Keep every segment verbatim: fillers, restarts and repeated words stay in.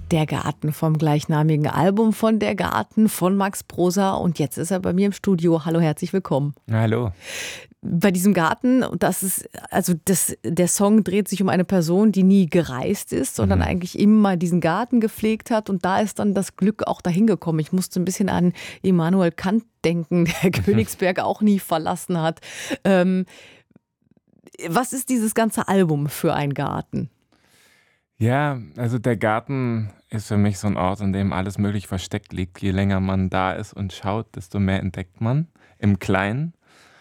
Der Garten vom gleichnamigen Album von Der Garten von Max Prosa. Und jetzt ist er bei mir im Studio. Hallo, herzlich willkommen. Hallo. Bei diesem Garten, das ist, also das, der Song dreht sich um eine Person, die nie gereist ist, sondern mhm. eigentlich immer diesen Garten gepflegt hat. Und da ist dann das Glück auch dahin gekommen. Ich musste ein bisschen an Immanuel Kant denken, der Königsberg auch nie verlassen hat. Ähm, was ist dieses ganze Album für ein Garten? Ja, also der Garten ist für mich so ein Ort, in dem alles möglich versteckt liegt. Je länger man da ist und schaut, desto mehr entdeckt man im Kleinen.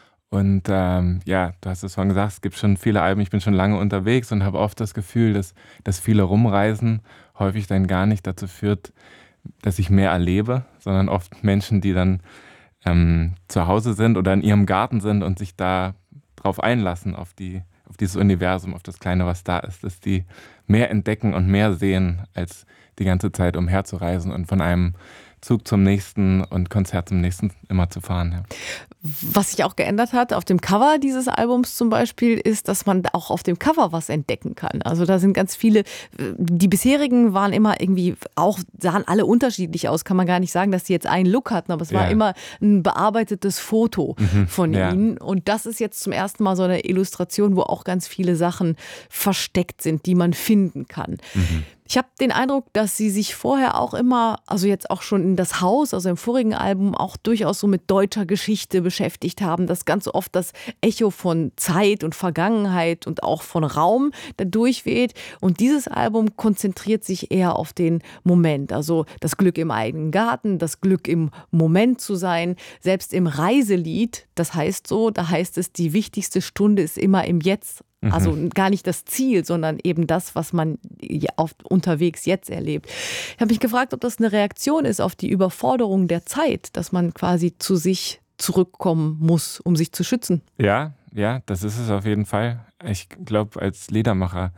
Und ähm, ja, du hast es vorhin gesagt, es gibt schon viele Alben, ich bin schon lange unterwegs und habe oft das Gefühl, dass, dass viele Rumreisen häufig dann gar nicht dazu führt, dass ich mehr erlebe, sondern oft Menschen, die dann ähm, zu Hause sind oder in ihrem Garten sind und sich da drauf einlassen, auf die auf dieses Universum, auf das Kleine, was da ist, dass die mehr entdecken und mehr sehen, als die ganze Zeit umherzureisen und von einem Zug zum nächsten und Konzert zum nächsten immer zu fahren. Ja. Was sich auch geändert hat auf dem Cover dieses Albums zum Beispiel, ist, dass man auch auf dem Cover was entdecken kann. Also da sind ganz viele, die bisherigen waren immer irgendwie auch, sahen alle unterschiedlich aus, kann man gar nicht sagen, dass die jetzt einen Look hatten, aber es war ja. immer ein bearbeitetes Foto mhm. von ja. ihnen. Und das ist jetzt zum ersten Mal so eine Illustration, wo auch ganz viele Sachen versteckt sind, die man finden kann. Mhm. Ich habe den Eindruck, dass sie sich vorher auch immer, also jetzt auch schon in das Haus, also im vorigen Album, auch durchaus so mit deutscher Geschichte beschäftigt haben, dass ganz oft das Echo von Zeit und Vergangenheit und auch von Raum da durchweht. Und dieses Album konzentriert sich eher auf den Moment, also das Glück im eigenen Garten, das Glück im Moment zu sein. Selbst im Reiselied, das heißt so, da heißt es, die wichtigste Stunde ist immer im Jetzt. Also gar nicht das Ziel, sondern eben das, was man auf, unterwegs jetzt erlebt. Ich habe mich gefragt, ob das eine Reaktion ist auf die Überforderung der Zeit, dass man quasi zu sich zurückkommen muss, um sich zu schützen. Ja, ja, das ist es auf jeden Fall. Ich glaube, als Liedermacher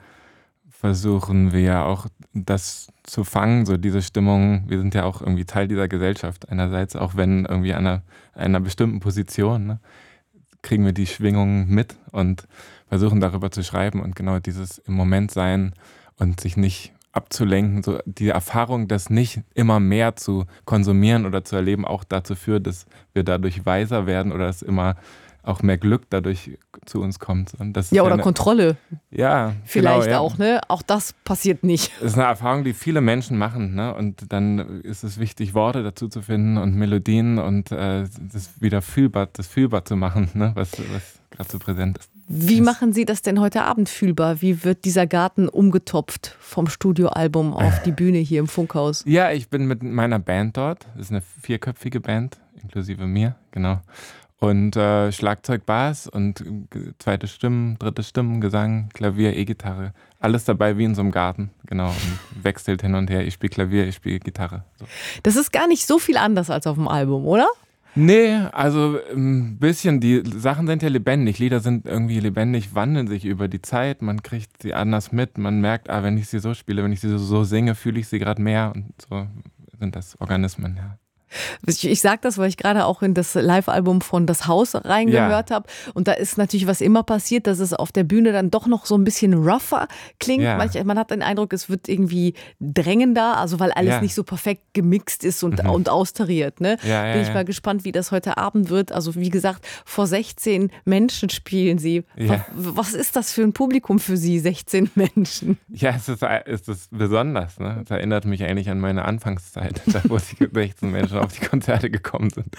versuchen wir ja auch das zu fangen, so diese Stimmung. Wir sind ja auch irgendwie Teil dieser Gesellschaft einerseits, auch wenn irgendwie an einer, einer bestimmten Position, ne, kriegen wir die Schwingungen mit und versuchen darüber zu schreiben und genau dieses im Moment sein und sich nicht abzulenken, so die Erfahrung, das nicht immer mehr zu konsumieren oder zu erleben, auch dazu führt, dass wir dadurch weiser werden oder dass immer auch mehr Glück dadurch zu uns kommt. Und das ja, ist oder eine, Kontrolle. Ja, vielleicht genau, ja. auch, ne? Auch das passiert nicht. Das ist eine Erfahrung, die viele Menschen machen, ne? Und dann ist es wichtig, Worte dazu zu finden und Melodien und äh, das wieder fühlbar, das fühlbar zu machen, ne? Was, was gerade so präsent ist. Wie machen Sie das denn heute Abend fühlbar? Wie wird dieser Garten umgetopft vom Studioalbum auf die Bühne hier im Funkhaus? Ja, ich bin mit meiner Band dort. Das ist eine vierköpfige Band, inklusive mir, genau. Und äh, Schlagzeug, Bass und äh, zweite Stimmen, dritte Stimmen, Gesang, Klavier, E-Gitarre. Alles dabei wie in so einem Garten, genau. Und wechselt hin und her. Ich spiele Klavier, ich spiele Gitarre. So. Das ist gar nicht so viel anders als auf dem Album, oder? Nee, also ein bisschen, die Sachen sind ja lebendig, Lieder sind irgendwie lebendig, wandeln sich über die Zeit, man kriegt sie anders mit, man merkt, ah, wenn ich sie so spiele, wenn ich sie so singe, fühle ich sie gerade mehr und so sind das Organismen, ja. Ich, ich sage das, weil ich gerade auch in das Live-Album von Das Haus reingehört ja. habe. Und da ist natürlich, was immer passiert, dass es auf der Bühne dann doch noch so ein bisschen rougher klingt. Ja. Manch, man hat den Eindruck, es wird irgendwie drängender, also weil alles ja. nicht so perfekt gemixt ist und, mhm. und austariert. Ne? Ja, ja, Bin ich ja. mal gespannt, wie das heute Abend wird. Also wie gesagt, vor sechzehn Menschen spielen Sie. Ja. Was, was ist das für ein Publikum für Sie, sechzehn Menschen? Ja, es ist, es ist besonders. Ne? Es erinnert mich eigentlich an meine Anfangszeit, da wo die sechzehn Menschen auf die Konzerte gekommen sind.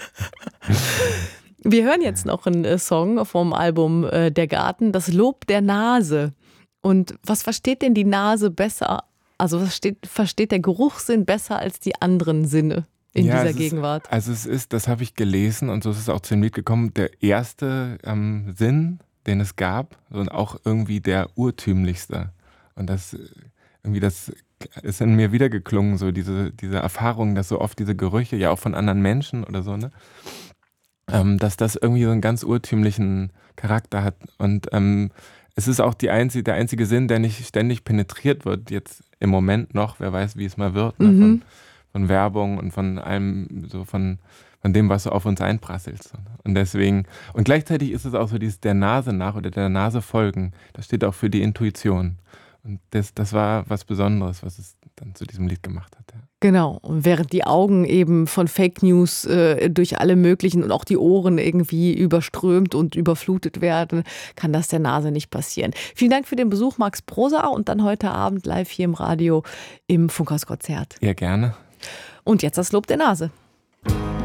Wir hören jetzt noch einen Song vom Album äh, Der Garten, das Lob der Nase. Und was versteht denn die Nase besser? Also was steht, versteht der Geruchssinn besser als die anderen Sinne in ja, dieser es Gegenwart? Ist, also es ist, das habe ich gelesen und so ist es auch zu dem Lied gekommen, der erste ähm, Sinn, den es gab und auch irgendwie der urtümlichste. Und das irgendwie das ist in mir wiedergeklungen, so diese, diese Erfahrung, dass so oft diese Gerüche, ja auch von anderen Menschen oder so, ne, ähm, dass das irgendwie so einen ganz urtümlichen Charakter hat. Und ähm, es ist auch die einzige, der einzige Sinn, der nicht ständig penetriert wird, jetzt im Moment noch, wer weiß, wie es mal wird, ne, Mhm. von, von Werbung und von allem, so von, von dem, was so auf uns einprasselt. So. Und deswegen, und gleichzeitig ist es auch so dieses der Nase nach oder der Nase folgen, das steht auch für die Intuition. Und das, das war was Besonderes, was es dann zu diesem Lied gemacht hat. Ja. Genau, und während die Augen eben von Fake News äh, durch alle möglichen und auch die Ohren irgendwie überströmt und überflutet werden, kann das der Nase nicht passieren. Vielen Dank für den Besuch, Max Prosa, und dann heute Abend live hier im Radio im Funkhauskonzert. Ja, gerne. Und jetzt das Lob der Nase.